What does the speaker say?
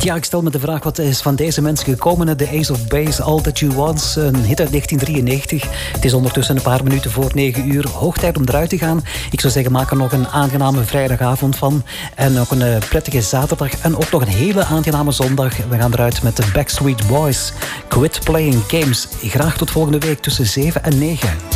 Ja, ik stel me de vraag, wat is van deze mensen gekomen? The Ace of Base, All That You Want, een hit uit 1993. Het is ondertussen een paar minuten voor 9 uur. Hoog tijd om eruit te gaan. Ik zou zeggen, maak er nog een aangename vrijdagavond van. En ook een prettige zaterdag. En ook nog een hele aangename zondag. We gaan eruit met de Backstreet Boys. Quit Playing Games. Graag tot volgende week tussen 7 en 9.